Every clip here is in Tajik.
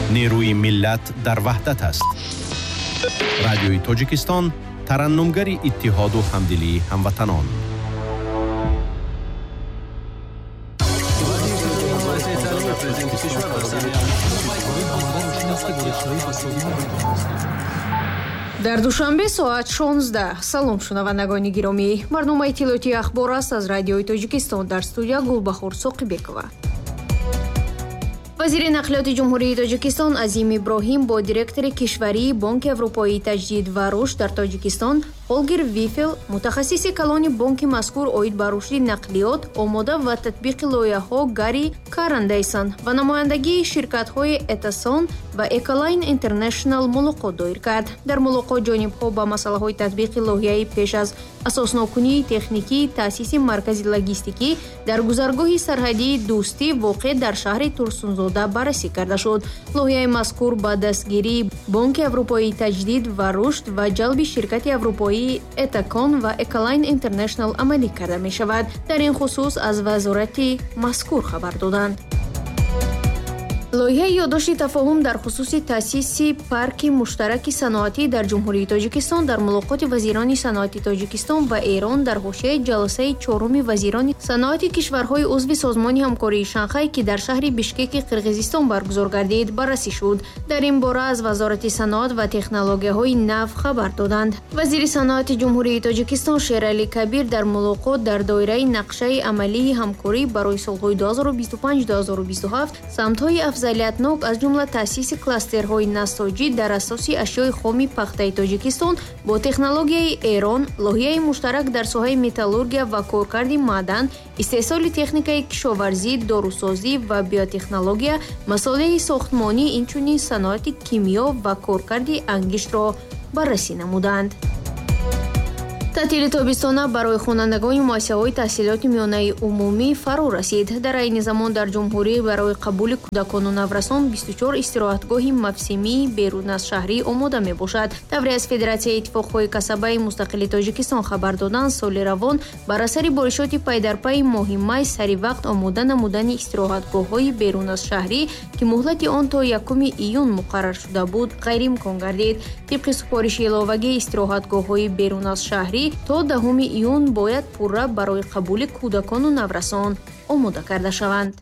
نیروی ملت در وحدت است. رادیوی تاجیکستان، ترنمگری اتحاد و همدلی هموطنان. дар душанбе соат 16 салом шунавандагони гиромӣ, барномаи иттилоъоти ахбор аст аз радиои тоҷикистон. дар студия Гулбахор Соқибекова. вазири нақлиёти ҷумҳурии тоҷикистон Азим Иброҳим бо директори кишварии Бонки Аврупоии таҷдид ва рушд дар Тоҷикистон Холгер Вифел, мутахассиси калони бонки мазкур оид ба рушди нақлиёт, омода ва татбиқи лоиҳаҳо Гарри Карандейсон ва намояндагии ширкатҳои Этасон ва Эколайн Интернешнл мулоқот доир кард. дар мулоқот ҷонибҳо ба масъалаҳои татбиқи лоиҳаи пеш аз асоснокунии техникӣ, таъсиси маркази логистикӣ дар гузаргоҳи сарҳадии Дӯстӣ воқеъ дар шаҳри Турсунзода баррасӣ карда шуд. лоиҳаи мазкур ба дастгирии Бонки Аврупоии таҷдид ва рушд ва ҷалби ширкати аврупоӣ Этакон ва Эколайн Интернешнл амалӣ карда мешавад. дар ин хусус аз вазорати мазкур хабар доданд. лоиҳаи ёддошти тафоҳум дар хусуси таъсиси парки муштараки саноатӣ дар ҷумҳурии Тоҷикистон дар мулоқоти вазирони саноати Тоҷикистон ва Эрон дар ҳошияи ҷаласаи чоруми вазирони саноати кишварҳои узви созмони ҳамкории Шанхай, ки дар шаҳри Бишкеки Қирғизистон баргузор гардид, баррасӣ шуд. дар ин бора аз вазорати саноат ва технологияҳои нав хабар доданд. вазири саноати ҷумҳурии Тоҷикистон Шералӣ Кабир дар мулоқот дар доираи нақшаи амалии ҳамкорӣ барои солҳои 2025-2027 самтҳои афзалиятнок аз ҷумла таъсиси кластерҳои насоҷӣ дар асоси ашёи хоми пахтаи Тоҷикистон бо технологияи Эрон, лоиҳаи муштарак дар соҳаи металлургия ва коркарди маъдан, истеҳсоли техникаи кишоварзӣ, дорусозӣ ва биотехнология, масолеҳи сохтмонӣ, инчунин саноати кимиё ва коркарди ангиштро баррасӣ намуданд. таътили тобистона барои хонандагони муассисаҳои таҳсилоти миёнаи умумӣ фаро расид. дар айни замон дар ҷумҳурӣ барои қабули кӯдакону наврасон 24 истироҳатгоҳи мавсимии берун аз шаҳрӣ омода мебошад. тавре аз Федератсияи иттифоқҳои касабаи мустақили Тоҷикистон хабар доданд, соли равон бар асари боришоти пайдарпайи моҳи май сари вақт омода намудани истироҳатгоҳҳои берун аз шаҳрӣ, ки муҳлати он то 1 июн муқаррар шуда буд, ғайриимкон гардид. тибқи супориши иловагии истироҳатгоҳҳои берун аз шаҳрӣ то 10 июн бояд пурра барои қабули кӯдакону наврасон омода карда шаванд.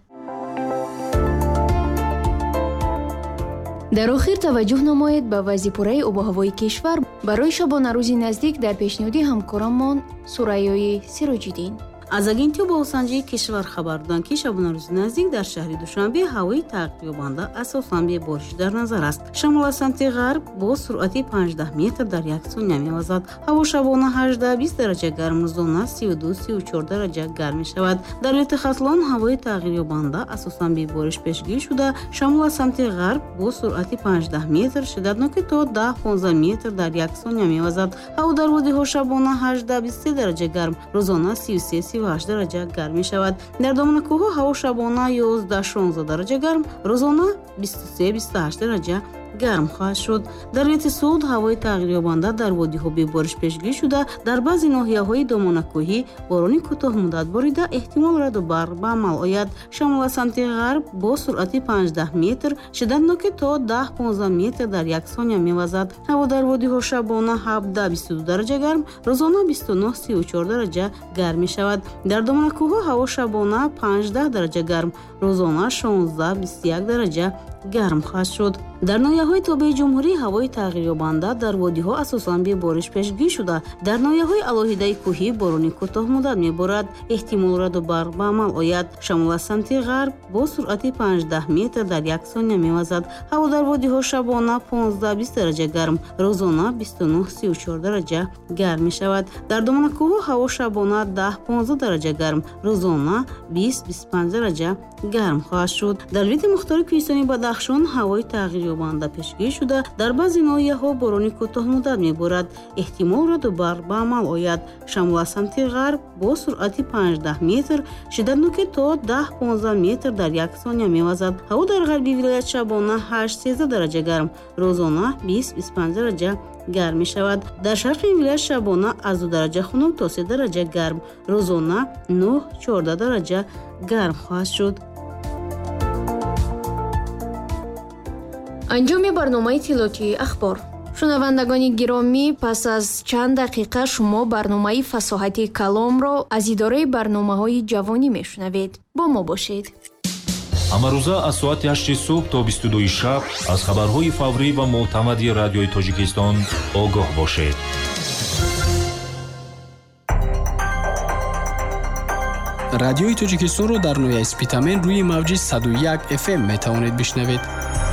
дар охир таваҷҷӯҳ намоед ба вазъи обу ҳавои кишвар барои шабонарӯзи наздик дар пешниҳоди ҳамкорамон Сурайёи Сироҷиддин. аз агентии обуҳавосанҷии кишвар хабар доданд, ки шабонарӯзи наздик дар шаҳри Душанбе ҳавои тағйирёбанда асосан бебориш дар назар аст. шамол аз самти ғарб бо суръати 15 метр дар як сония мевазад. ҳаво шабона 18-20 дараҷа гарм, рӯзона 32-34 дараҷа гарм мешавад. дар вилояти Хатлон ҳавои тағйирёбанда асосан бебориш пешгирӣ шуда, шамол аз самти ғарб бо суръати 15 метр, шиддатноки то 10-15 метр дар як сония мевазад. ҳаво дар водиҳо шабона 18-23 дараҷа гарм, рӯзона 33-38 дараҷа гарм мешавад. дар домони кӯҳҳо ҳаво шабона 11-16 дараҷа гарм, рӯзона 23-28 дараҷа гарм хоҳад шуд. дар вилояти Суд ҳавои тағйирёбанда дар водиҳо бебориш пешгирӣ шуда, дар баъзе ноҳияҳои домонакӯҳӣ борони кӯтоҳмуддат борида эҳтимол раъду барқ ба амал ояд. шамол аз самти ғарб бо суръати 15 метр, шиддатноки то 10-15 метр дар як сония мевазад. ҳаво дар водиҳо шабона 17-22 дараҷа гарм, рӯзона 29-34 дараҷа гарм мешавад. дар домонакӯҳҳо ҳаво шабона 15 дараҷа гарм, рӯзона 16-21 дараҷа гарм хоҳад шуд. дар ноҳияҳои тобеи ҷумҳурӣ ҳавои тағйирёбанда дар водиҳо асосан бебориш пешгирӣ шуда, дар ноҳияҳои алоҳидаи кӯҳӣ борони кӯтоҳмуддат меборад, эҳтимол раъду барқ ба амал ояд. шамол аз самти ғарб бо суръати 15 метр дар як сония мевазад. ҳаво дар водиҳо шабона 15-20 дараҷа гарм, рӯзона 29-34 дараҷа гарм мешавад. дар домонакӯҳҳо ҳаво шабона 10-15 дараҷа гарм, рӯзона 20-25 дараҷа гарм хоҳад шуд. дар вилояти Мухтори Кӯҳистони Бадахшон ҳавои тағйирёбанда пешгирӣ шуда, дар баъзе ноҳияҳо борони кӯтоҳмуддат меборад, эҳтимол раъду барқ ба амал ояд. шамол аз самти ғарб бо суръати 15 метр, шиддатноки то 10-15 метр дар як сония мевазад. ҳаво дар ғарби вилоят шабона 8-13 дараҷа гарм, рӯзона 20-25 дараҷа гарм мешавад. дар шарқи вилоят шабона аз 2 дараҷа хунук то 3 дараҷа гарм, рӯзона 9-14 дараҷа гарм хоҳад шуд. анҷоми барномаи тиллотии ахбор. шунавандагони гиромӣ, пас аз чанд дақиқа шумо барномаи фасоҳати каломро аз идораи барномаҳои ҷавонӣ мешунавед. бо мо бошед. ҳамарӯза аз соати 8 субҳ то 22 шаб аз хабарҳои фаврӣ ва мӯътамади радиои Тоҷикистон огоҳ бошед. радиои Тоҷикистонро дар нояи Спитамен рӯи мавҷи 101 FM метавонед бишнавед.